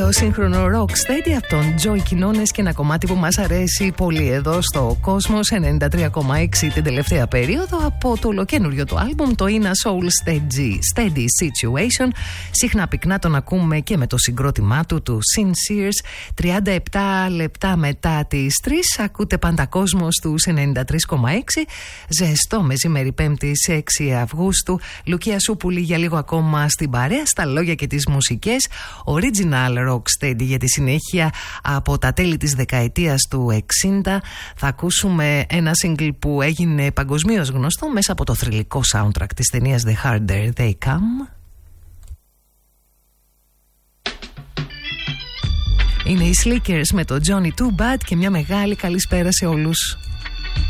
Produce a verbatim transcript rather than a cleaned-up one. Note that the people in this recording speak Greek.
Ωραίο σύγχρονο rocksteady από τον Joy Quinones και ένα κομμάτι που μας αρέσει πολύ εδώ στο Κόσμος ενενήντα τρία κόμμα έξι την τελευταία περίοδο από το ολοκένουργιο του άλμπουμ, το In a Soul Steady, Steady Situation. Συχνά πυκνά τον ακούμε και με το συγκρότημά του, του Sinceres. τριάντα επτά λεπτά μετά τις τρεις ακούτε πάντα Κόσμος στους ενενήντα τρία κόμμα έξι. Ζεστό μεσημέρι Πέμπτη έξι Αυγούστου. Λουκία Σούπουλη για λίγο ακόμα στην παρέα, στα λόγια και τις μουσικές. Original rocksteady για τη συνέχεια από τα τέλη της δεκαετίας του εξήντα. Θα ακούσουμε ένα single που έγινε παγκοσμίως γνωστό μέσα από το θρυλικό soundtrack της ταινίας The Harder They Come. Είναι οι Slickers με το Johnny Too Bad και μια μεγάλη καλησπέρα σε όλους.